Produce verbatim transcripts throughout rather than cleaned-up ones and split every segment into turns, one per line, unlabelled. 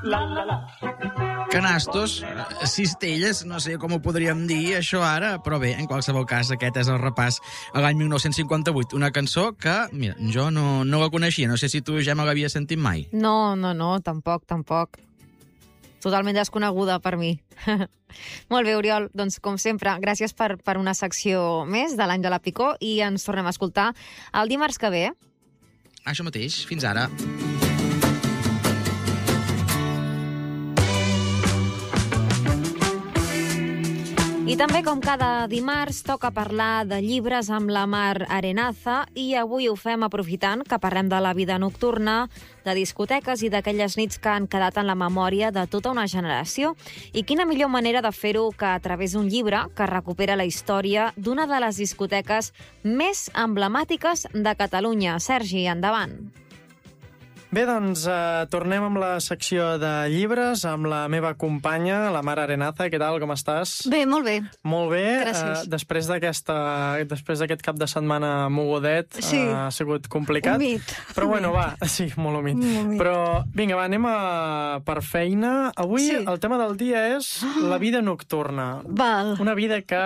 Canastos, cistelles, no sé com ho podríem dir això ara, però bé, en qualsevol cas, aquest és el repàs a l'any mil nou-cents cinquanta-vuit, una cançó que, mira, jo no, no la coneixia, no sé si tu ja me l'havia sentit mai.
No, no, no, tampoc, tampoc. Totalment desconeguda per mi. Molt bé, Oriol, doncs com sempre, gràcies per, per una secció més de l'any de la Picó i ens tornem a escoltar el dimarts que ve.
Això mateix, fins ara.
I també, com cada dimarts, toca parlar de llibres amb la Mar Arenaza i avui ho fem aprofitant que parlem de la vida nocturna, de discoteques i d'aquelles nits que han quedat en la memòria de tota una generació. I quina millor manera de fer-ho que a través d'un llibre que recupera la història d'una de les discoteques més emblemàtiques de Catalunya. Sergi, endavant.
Bé, doncs, eh, tornem amb la secció de llibres, amb la meva companya, la Mar Arenaza. Què tal, com estàs?
Bé, molt bé.
Molt bé.
Gràcies.
Eh, després d'aquesta, després d'aquest cap de setmana mogudet,
sí.
eh, ha sigut complicat.
Humit.
Però bueno, va, sí, molt humit.
humit.
Però vinga, va, anem a, per feina. Avui
sí.
el tema del dia és la vida nocturna.
Val.
Una vida que,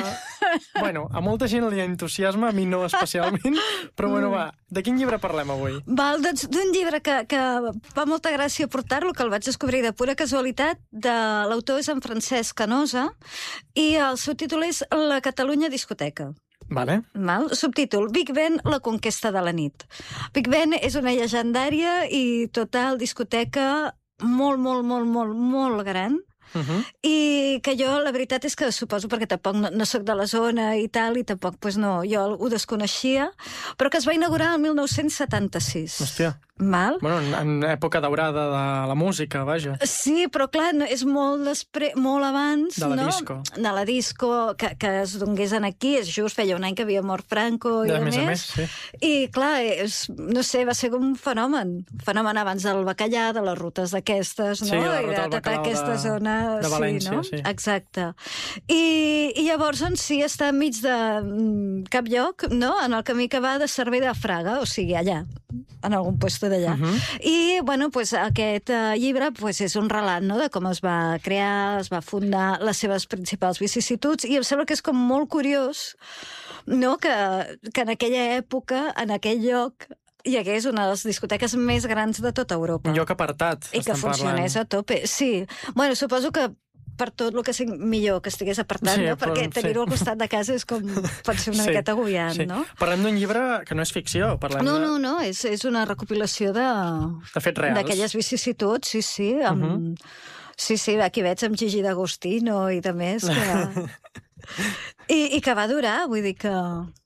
bueno, a molta gent li entusiasma, a mi no especialment, però bueno, va, de quin llibre parlem avui?
Val, doncs d'un llibre Que, que fa molta gràcia portar-lo, que el vaig descobrir de pura casualitat, de l'autor és en Francesc Canosa, i el seu títol és La Catalunya discoteca.
Vale.
Val? Subtítol, Big Ben, la conquesta de la nit. Big Ben és una llegendària i total discoteca molt, molt, molt, molt, molt gran,
Uh-huh.
i que jo, la veritat és que suposo perquè tampoc no, no soc de la zona i tal, i tampoc, pues no, jo ho desconeixia, però que es va inaugurar el mil nou-cents setanta-sis.
Hòstia.
Val?
Bueno, en, en època daurada de la música, vaja.
Sí, però clar, no, és molt, després, molt abans,
de la
no?
disco.
De la disco, que, que es donés en aquí, és just, feia un any que havia mort Franco i
de
a
més.
més.
A més sí.
I clar, és, no sé, va ser com un fenomen. Fenomen abans del bacallà, de les rutes d'aquestes, no?
Sí, la
I
ruta
de
del
tota
bacalao
aquesta
de,
zona.
de València,
sí, no?
sí.
Exacte. I, I llavors, doncs, sí, està enmig de mm, cap lloc, no? En el camí que va de Cervera a Fraga, o sigui, allà, en algun puesto d'allà.
Uh-huh.
I, bueno, pues, aquest uh, llibre pues, és un relat, no?, de com es va crear, es va fundar, les seves principals vicissituds, i em sembla que és com molt curiós, no?, que, que en aquella època, en aquell lloc, hi hagués una de les discoteques més grans de tota Europa.
Un lloc apartat,
I que funcionés
parlant.
a tope. Sí. Bueno, suposo que per tot el que sigui millor que estigués apartat,
sí,
no?
però,
Perquè tenir-ho
sí.
al costat de casa és com, pot ser una
sí,
miqueta agobiant,
sí.
no?
Parlem d'un llibre que no és ficció. Parlem
No,
de...
no, no, és, és una recopilació de...
de fets reals.
D'aquelles vicissituds, sí, sí, amb... Uh -huh. Sí, sí, aquí veig amb Gigi D'Agostino i de més, que... I, I que va durar, vull dir que...